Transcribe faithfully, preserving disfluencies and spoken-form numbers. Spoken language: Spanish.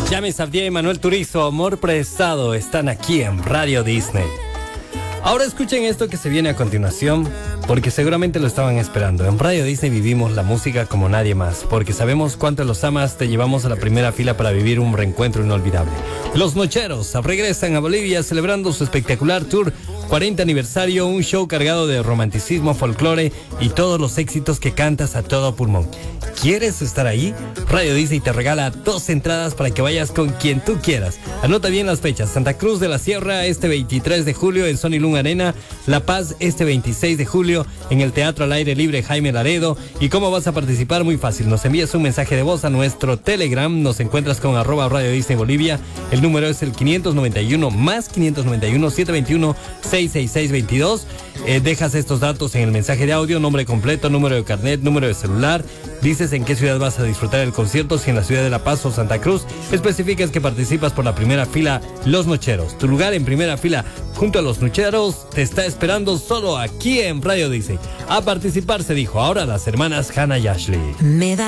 James Abdiel y Manuel Turizo, Amor Prestado, están aquí en Radio Disney. Ahora escuchen esto que se viene a continuación, porque seguramente lo estaban esperando. En Radio Disney vivimos la música como nadie más, porque sabemos cuánto los amas, te llevamos a la primera fila para vivir un reencuentro inolvidable. Los Nocheros regresan a Bolivia celebrando su espectacular tour cuarenta aniversario, un show cargado de romanticismo, folclore y todos los éxitos que cantas a todo pulmón. ¿Quieres estar ahí? Radio Disney te regala dos entradas para que vayas con quien tú quieras. Anota bien las fechas: Santa Cruz de la Sierra este veintitrés de julio en Sony Luna Arena, La Paz este veintiséis de julio en el Teatro al Aire Libre Jaime Laredo. ¿Y cómo vas a participar? Muy fácil, nos envías un mensaje de voz a nuestro Telegram, nos encuentras con arroba Radio Disney Bolivia, el número es el quinientos noventa y uno más quinientos noventa y uno, setecientos veintiuno, seiscientos sesenta y seis veintidós. Eh, dejas estos datos en el mensaje de audio: nombre completo, número de carnet, número de celular, dices en qué ciudad vas a disfrutar el concierto, si en la ciudad de La Paz o Santa Cruz, especificas que participas por la primera fila Los Nocheros. Tu lugar en primera fila junto a Los Nocheros te está esperando solo aquí en Radio Disney. A participar se dijo. Ahora las hermanas Hannah y Ashley. Me da